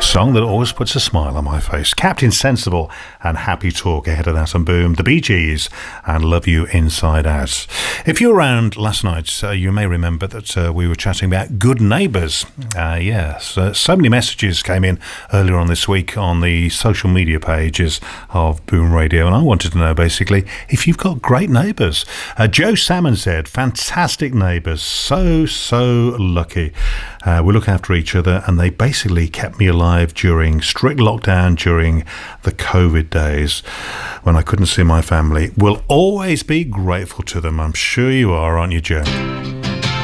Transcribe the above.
Song that always puts a smile on my face. Captain Sensible and Happy Talk ahead of that, and boom, the Bee Gees and Love You Inside Out. If you were around last night, you may remember that we were chatting about good neighbours. Yes, so many messages came in earlier on this week on the social media pages of Boom Radio, and I wanted to know basically if you've got great neighbours. Joe Salmon said, fantastic neighbours, so lucky. We look after each other, and they basically kept me alive during strict lockdown during the COVID days when I couldn't see my family. We'll always be grateful to them. I'm sure you are, aren't you, Joe?